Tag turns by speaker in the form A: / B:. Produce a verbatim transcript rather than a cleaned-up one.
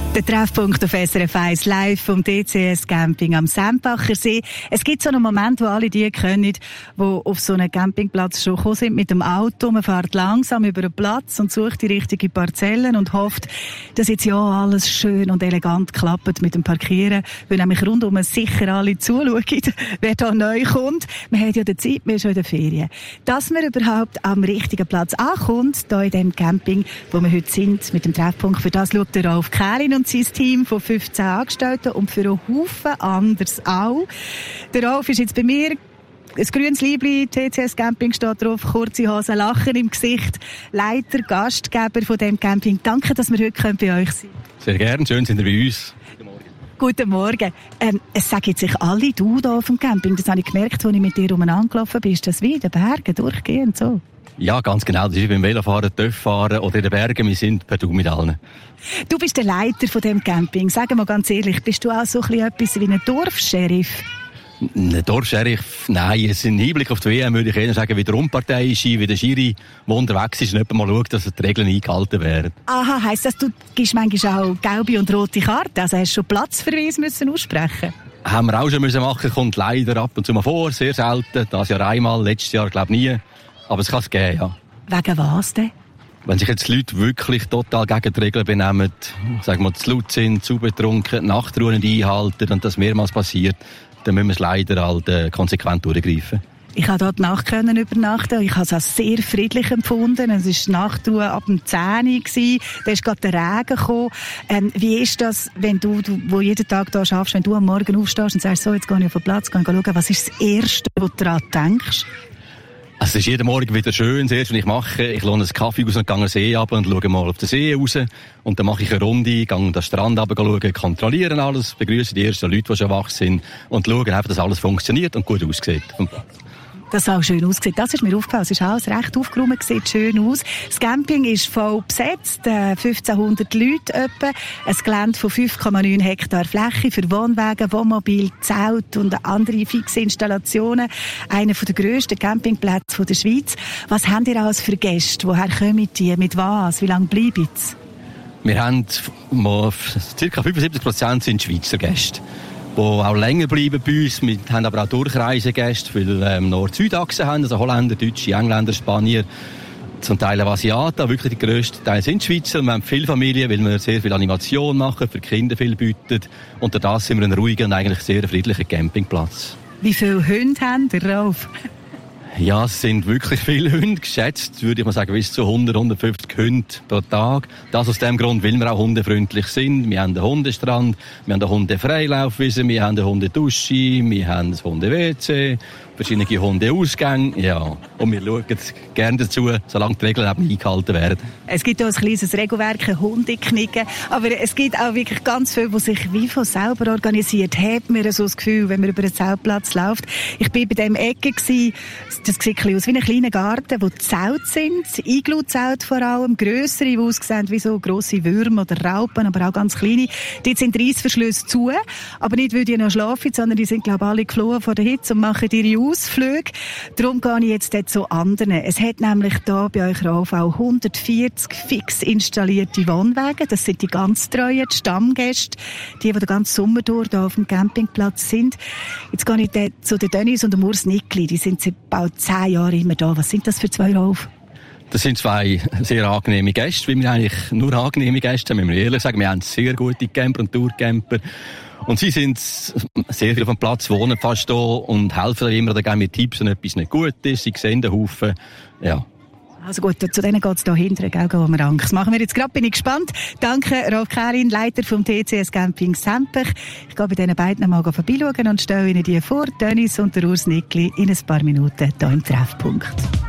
A: Der Treffpunkt auf S R F eins live vom D C S Camping am Sempacher See. Es gibt so einen Moment, wo alle die können, die auf so einen Campingplatz schon gekommen sind mit dem Auto. Man fährt langsam über den Platz und sucht die richtige Parzellen und hofft, dass jetzt ja alles schön und elegant klappt mit dem Parkieren, weil nämlich rundum sicher alle zuschauen, wer da neu kommt. Man hat ja die Zeit, wir sind schon in den Ferien. Dass man überhaupt am richtigen Platz ankommt, hier in dem Camping, wo wir heute sind, mit dem Treffpunkt, für das schaut der Rolf Kählin und sein Team von fünfzehn Angestellten und für einen Haufen anders auch. Der Rolf ist jetzt bei mir. Ein grünes Liebli, T C S Camping steht drauf, kurze Hose, Lachen im Gesicht. Leiter, Gastgeber von dem Camping. Danke, dass wir heute bei euch sind.
B: Sehr gerne, schön sind ihr bei uns.
A: Guten Morgen. Guten Morgen. Ähm, es sagen jetzt sich alle du hier auf dem Camping. Das habe ich gemerkt, als ich mit dir umeinander gelaufen bin. Ist das wie in den Bergen durchgehend so?
B: Ja, ganz genau. Das ist beim Velofahren, Töfffahren oder in den Bergen. Wir sind per Du mit allen.
A: Du bist der Leiter von dem Camping. Sag mal ganz ehrlich, bist du auch so ein bisschen etwas wie ein Dorfscheriff?
B: Ein Dorfscheriff? Nein, es ist ein Hinblick auf die W M, würde ich eher sagen, wie der Unparteiische, wie der Schiri, der unterwegs ist und jemand mal schaut, dass die Regeln eingehalten werden.
A: Aha, heisst das, du gibst manchmal auch gelbe und rote Karten? Also hast du schon Platzverweis müssen aussprechen?
B: Haben wir auch schon müssen machen, kommt leider ab und zu mal vor, sehr selten. Das Jahr einmal, letztes Jahr glaube ich nie. Aber es kann es geben, ja.
A: Wegen was denn?
B: Wenn sich jetzt die Leute wirklich total gegen die Regeln benehmen, sagen wir, zu laut sind, zu betrunken, Nachtruhe nicht einhalten und das mehrmals passiert, dann müssen wir es leider halt äh, konsequent durchgreifen.
A: Ich habe dort Nacht können übernachten. Ich habe es als sehr friedlich empfunden. Es war Nachtruhe ab dem zehn Uhr. Da ist gerade der Regen gekommen. Ähm, wie ist das, wenn du, du, wo jeden Tag da schaffst, wenn du am Morgen aufstehst und sagst, so, jetzt gehe ich auf den Platz, gehe schauen, was ist das Erste, was du daran denkst?
B: Also es ist jeden Morgen wieder schön. Das Erste, was ich mache, ich lohne einen Kaffee aus und gehe an den See runter und schaue mal auf den See raus. Und dann mache ich eine Runde, gehe an den Strand runter, schaue, kontrollieren alles, begrüße die ersten Leute, die schon wach sind und schaue einfach, dass alles funktioniert und gut aussieht vom Platz.
A: Das hat auch schön ausgesehen. Das ist mir aufgefallen. Es ist alles recht aufgeräumt, sieht schön aus. Das Camping ist voll besetzt, äh, fünfzehnhundert Leute etwa. Ein Gelände von fünf Komma neun Hektar Fläche für Wohnwagen, Wohnmobil, Zelt und andere fixe Installationen. Einer der grössten Campingplätze der Schweiz. Was habt ihr alles für Gäste? Woher kommen die? Mit was? Wie lange bleiben sie?
B: Wir haben ca. fünfundsiebzig Prozent sind Schweizer Gäste, die auch länger bleiben bei uns. Wir haben aber auch Durchreisegäste, weil wir ähm, Nord-Süd-Achse haben, also Holländer, Deutsche, Engländer, Spanier, zum Teil auch Asiaten, wirklich die grössten Teile sind Schweizer. Wir haben viele Familien, weil wir sehr viel Animation machen, für Kinder viel bieten. Und durch das sind wir ein ruhiger und eigentlich sehr friedlicher Campingplatz. Wie
A: viele Hunde haben ihr drauf?
B: Ja, es sind wirklich viele Hunde, geschätzt, würde ich mal sagen, bis zu hundert, hundertfünfzig Hunde pro Tag. Das aus dem Grund, weil wir auch hundefreundlich sind. Wir haben einen Hundestrand, wir haben eine Hundefreilaufwiese, wir haben eine Hundedusche, wir haben ein Hunde-W C, verschiedene Hundeausgänge, ja. Und wir schauen gerne dazu, solange die Regeln eben eingehalten werden.
A: Es gibt auch ein kleines Regelwerk, ein Hundeknicken, aber es gibt auch wirklich ganz viel, was sich wie von selber organisiert. Hat mir so das Gefühl, wenn man über den Zeltplatz läuft. Ich bin bei dem Ecke gsi, das sieht aus wie ein kleiner Garten, wo Zelte sind, Igloo-Zelte vor allem, grössere, die aussehen wie so grosse Würmer oder Raupen, aber auch ganz kleine. Dort sind die Reissverschlüsse zu, aber nicht, weil die noch schlafen, sondern die sind, glaube ich, alle geflohen vor der Hitze und machen ihre Ausflüge. Darum gehe ich jetzt dort zu anderen. Es hat nämlich da bei euch Rolf auch hundertvierzig fix installierte Wohnwagen. Das sind die ganz treuen, die Stammgäste, die, die den ganzen Sommer durch da auf dem Campingplatz sind. Jetzt gehe ich dort zu den Dennis und dem Urs Nickli. Die sind seit bald zehn Jahren immer da. Was sind das für zwei, Rolf?
B: Das sind zwei sehr angenehme Gäste, wie wir eigentlich nur angenehme Gäste haben, müssen wir ehrlich sagen. Wir haben sehr gute Camper und Tourcamper. Und sie sind sehr viel auf dem Platz, wohnen fast da und helfen immer oder geben mir Tipps, wenn etwas nicht gut ist. Sie sehen den Haufen, ja.
A: Also gut, zu denen geht es hier hinten, gell, wo wir Angst. Das machen wir jetzt gerade, bin ich gespannt. Danke, Rolf Kählin, Leiter vom T C S Camping Sempacher. Ich gehe bei diesen beiden mal vorbeischauen und stelle Ihnen die vor, Dennis und der Urs Nickli, in ein paar Minuten hier im Treffpunkt.